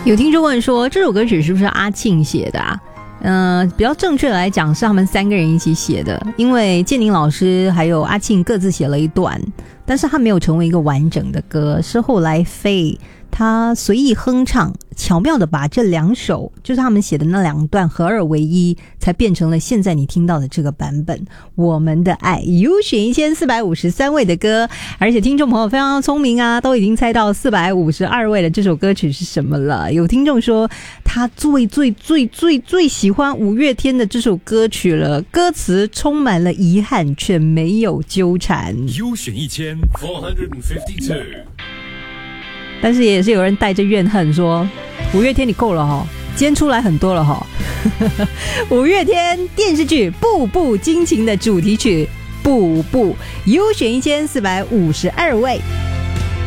有听众问说，这首歌曲是不是阿庆写的啊？比较正确的来讲是他们3个人一起写的，因为建宁老师还有阿庆各自写了一段，但是他没有成为一个完整的歌，是后来费他随意哼唱，巧妙的把这2首就是他们写的那2段合二为一，才变成了现在你听到的这个版本。我们的爱有选1453位的歌，而且听众朋友非常聪明啊，都已经猜到452位的这首歌曲是什么了。有听众说他最喜欢五月天的这首歌曲了，歌词充满了遗憾却没有纠缠。 优选1452， 但是也是有人带着怨恨说，五月天你够了齁，今天出来很多了齁。五月天电视剧《步步惊情》的主题曲《步步》优选1452位。